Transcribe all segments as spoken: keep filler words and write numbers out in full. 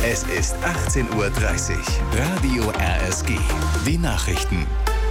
Es ist achtzehn Uhr dreißig. Radio R S G. Die Nachrichten.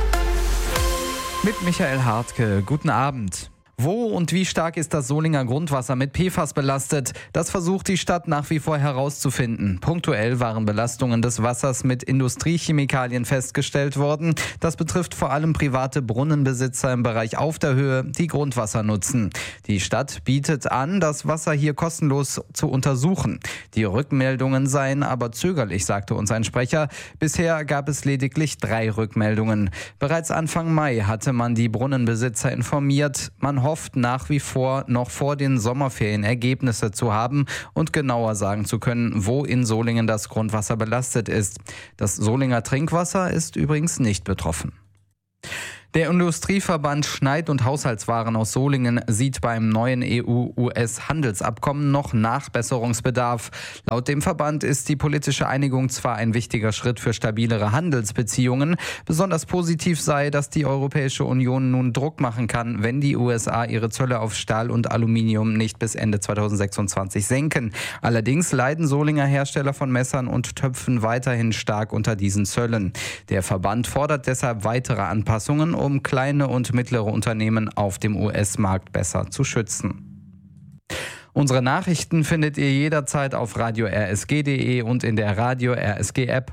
Mit Michael Hartke. Guten Abend. Wo und wie stark ist das Solinger Grundwasser mit P F A S belastet? Das versucht die Stadt nach wie vor herauszufinden. Punktuell waren Belastungen des Wassers mit Industriechemikalien festgestellt worden. Das betrifft vor allem private Brunnenbesitzer im Bereich auf der Höhe, die Grundwasser nutzen. Die Stadt bietet an, das Wasser hier kostenlos zu untersuchen. Die Rückmeldungen seien aber zögerlich, sagte uns ein Sprecher. Bisher gab es lediglich drei Rückmeldungen. Bereits Anfang Mai hatte man die Brunnenbesitzer informiert. Man hofft nach wie vor noch vor den Sommerferien Ergebnisse zu haben und genauer sagen zu können, wo in Solingen das Grundwasser belastet ist. Das Solinger Trinkwasser ist übrigens nicht betroffen. Der Industrieverband Schneid- und Haushaltswaren aus Solingen sieht beim neuen E U-U S-Handelsabkommen noch Nachbesserungsbedarf. Laut dem Verband ist die politische Einigung zwar ein wichtiger Schritt für stabilere Handelsbeziehungen. Besonders positiv sei, dass die Europäische Union nun Druck machen kann, wenn die U S A ihre Zölle auf Stahl und Aluminium nicht bis Ende zweitausendsechsundzwanzig senken. Allerdings leiden Solinger Hersteller von Messern und Töpfen weiterhin stark unter diesen Zöllen. Der Verband fordert deshalb weitere Anpassungen, um kleine und mittlere Unternehmen auf dem U S-Markt besser zu schützen. Unsere Nachrichten findet ihr jederzeit auf radio r s g punkt d e und in der Radio R S G App.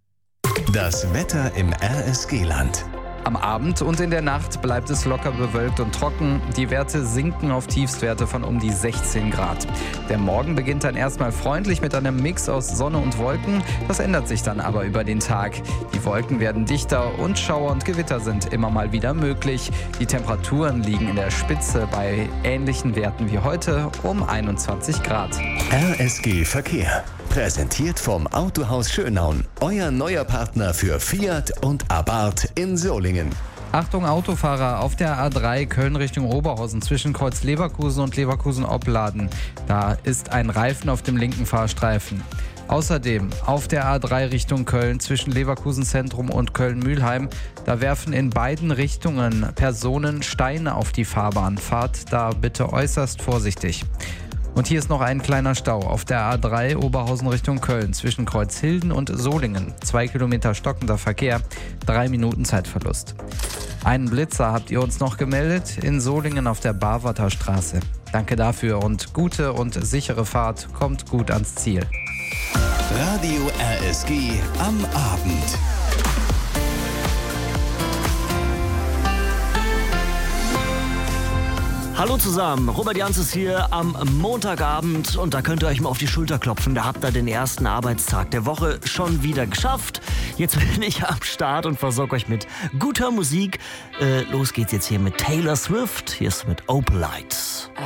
Das Wetter im R S G-Land. Am Abend und in der Nacht bleibt es locker bewölkt und trocken. Die Werte sinken auf Tiefstwerte von um die sechzehn Grad. Der Morgen beginnt dann erstmal freundlich mit einem Mix aus Sonne und Wolken. Das ändert sich dann aber über den Tag. Die Wolken werden dichter und Schauer und Gewitter sind immer mal wieder möglich. Die Temperaturen liegen in der Spitze bei ähnlichen Werten wie heute um einundzwanzig Grad. R S G Verkehr. Präsentiert vom Autohaus Schönaun. Euer neuer Partner für Fiat und Abarth in Solingen. Achtung Autofahrer, auf der A drei Köln Richtung Oberhausen zwischen Kreuz Leverkusen und Leverkusen-Opladen. Da ist ein Reifen auf dem linken Fahrstreifen. Außerdem auf der A drei Richtung Köln zwischen Leverkusen Zentrum und Köln-Mühlheim. Da werfen in beiden Richtungen Personen Steine auf die Fahrbahn. Fahrt da bitte äußerst vorsichtig. Und hier ist noch ein kleiner Stau auf der A drei Oberhausen Richtung Köln zwischen Kreuzhilden und Solingen. Zwei Kilometer stockender Verkehr, drei Minuten Zeitverlust. Einen Blitzer habt ihr uns noch gemeldet in Solingen auf der Barwarter Straße. Danke dafür und gute und sichere Fahrt. Kommt gut ans Ziel. Radio R S G am Abend. Hallo zusammen, Robert Jans ist hier am Montagabend und da könnt ihr euch mal auf die Schulter klopfen. Da habt ihr den ersten Arbeitstag der Woche schon wieder geschafft. Jetzt bin ich am Start und versorge euch mit guter Musik. Äh, los geht's jetzt hier mit Taylor Swift. Hier ist mit Opalite.